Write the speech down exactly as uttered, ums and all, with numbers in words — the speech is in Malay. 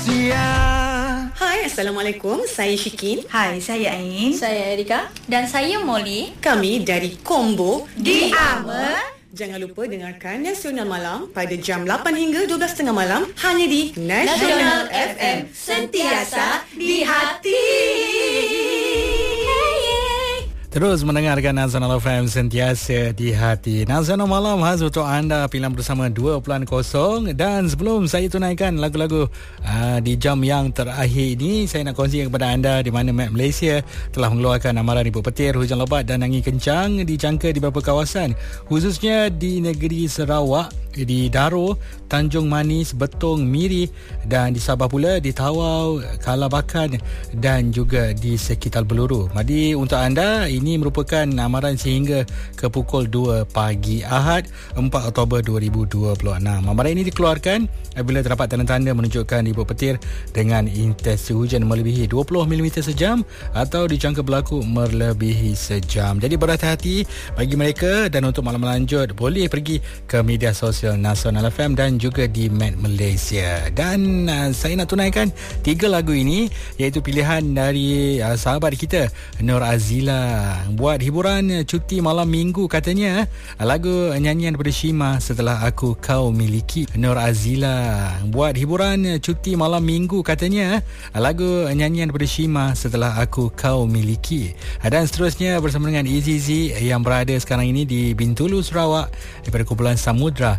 Rahsia. Hai, Assalamualaikum. Saya Syikin. Hai, saya Ain. Saya Erika. Dan saya Molly. Kami dari Combo Di Ama. Jangan lupa dengarkan Nasional Malam pada jam lapan hingga dua belas tiga puluh malam hanya di Nasional F M. Sentiasa di hati. Terus mendengarkan Nasional F M, sentiasa di hati. Nasional Malam khas untuk anda, pilihan bersama dua kosong. Dan sebelum saya tunaikan lagu-lagu uh, di jam yang terakhir ini, saya nak kongsikan kepada anda di mana Met Malaysia telah mengeluarkan amaran ribut petir, hujan lebat dan angin kencang dijangka di beberapa kawasan, khususnya di negeri Sarawak, di Daro, Tanjung Manis, Betong, Miri, dan di Sabah pula, di Tawau, Kalabakan dan juga di sekitar Beluru. Jadi untuk anda, ini merupakan amaran sehingga ke pukul dua pagi Ahad empat Oktober dua ribu dua puluh enam. Amaran ini dikeluarkan apabila terdapat tanda-tanda menunjukkan ribut petir dengan intensi hujan melebihi dua puluh milimeter sejam atau dijangka berlaku melebihi sejam. Jadi berhati-hati bagi mereka, dan untuk maklumat lanjut boleh pergi ke media sosial Nasional F M dan juga di Met Malaysia. Dan uh, saya nak tunaikan tiga lagu ini, iaitu pilihan dari uh, sahabat kita Nur Azila, buat hiburan cuti malam minggu katanya. Lagu nyanyian daripada Shima, Setelah Aku Kau Miliki. Nur Azila buat hiburan cuti malam minggu katanya. Lagu nyanyian daripada Shima, Setelah Aku Kau Miliki. Dan seterusnya bersama dengan Easy Z yang berada sekarang ini di Bintulu, Sarawak, daripada kumpulan Samudra,